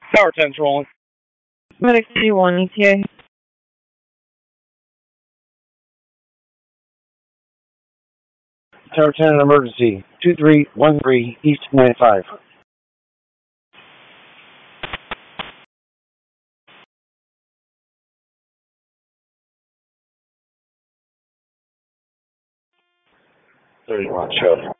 Tower 10's rolling. Medic 31 ETA. Tower 10, emergency. 2313 East 95. Watch out.